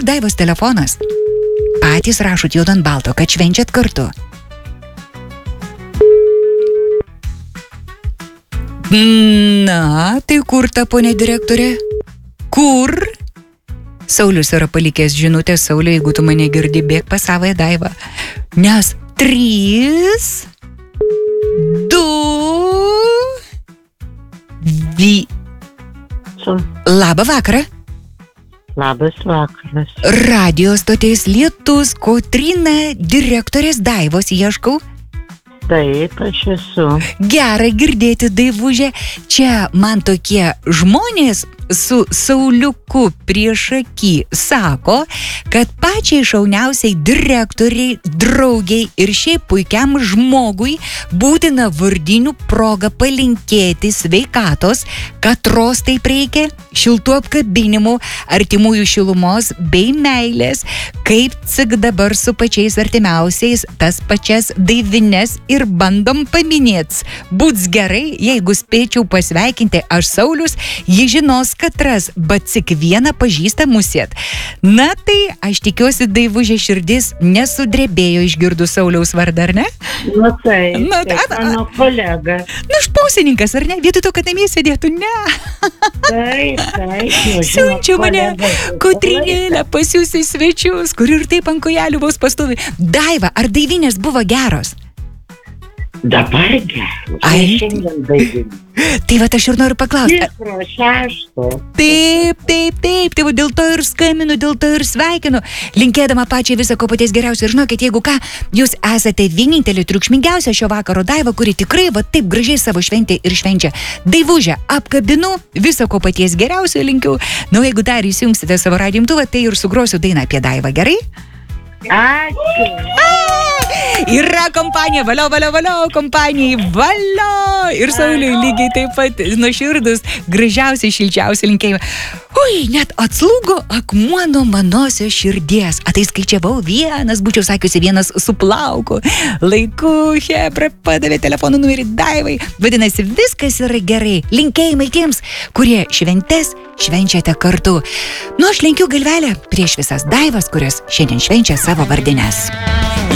Kur Daivos telefonas? Patys rašot juod ant balto, kad švenčiat kartu. Na, tai kur ta ponė direktorė? Kur? Saulius yra palikęs žinutę. Sauliu, jeigu tu mane girdi, bėk pas savąją Daivą. Nes 3, 2, Labą vakarą. Labas vakaras. Radio stoties Lietus, Kotryna, direktorės Daivos ieškau. Taip, aš esu. Gera girdėti, Daivužė. Čia man tokie žmonės su Sauliuku priešaky sako, kad pačiai šauniausiai direktoriai, draugiai ir šiaip puikiam žmogui būtina vardinių proga palinkėti sveikatos, katros taip reikia, šiltų apkabinimų, artimųjų šilumos bei meilės, kaip cik dabar su pačiais artimiausiais tas pačias Daivines ir bandom paminėts. Būts gerai, jeigu spėčiau pasveikinti aš Saulius, ji žinos, kad ras, bet cik vieną pažįstamusiet. Na tai, aš tikiuosi, Daivužė širdis nesudrebėjo išgirdus Sauliaus vardą, ar ne? Nu tai, mano kolega. Na, špausininkas, ar ne? Vietoj to, kad namie sėdėtų, ne. Taip. Siunčiu mane Kotrynėlę pas jūs į svečius, kur ir taip ant kojelių vos pastovi. Daiva, ar Daivinės buvo geros? Dabar geros. Šiandien Daivinės. Tai va, aš ir noriu paklausti. Tikro 6. Taip. Tai va, dėl to ir skambinu, dėl to ir sveikinu. Linkėdama pačiai viso ko paties geriausio. Ir žinokit, jeigu ką, jūs esate vienintelė triukšmingiausia šio vakaro Daiva, kuri tikrai va taip gražiai savo šventę ir švenčia. Daivužę apkabinu, viso ko paties geriausio linkiu. Na, jeigu dar įsijungsite savo radijo imtuvą, tai ir sugrosiu dainą apie Daivą, gerai? Ačiū. Yra kompanija, valio, kompanijai, valio. Ir Sauliui lygiai taip pat nuoširdus, gražiausiai, šilčiausiai linkėjimai. Ui, net atslūgo akmuo nuo manosios širdies. A tai skaičiavau vienas, būčiau sakiusi vienas su plauku. Laiku, hebra, padavė telefonų numerį Daivai. Vadinasi, viskas yra gerai. Linkėjimai tiems, kurie šventes švenčiate kartu. Nu, aš linkiu galvelę prieš visas Daivas, kurios šiandien švenčia savo vardines.